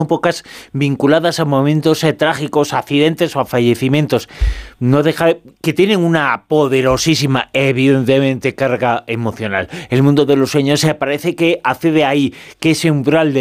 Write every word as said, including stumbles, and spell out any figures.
pocas vinculadas a momentos eh, trágicos, accidentes o a fallecimientos. No deja que tienen una poderosísima, evidentemente, carga emocional. El mundo de los sueños se parece que hace de ahí que ese umbral de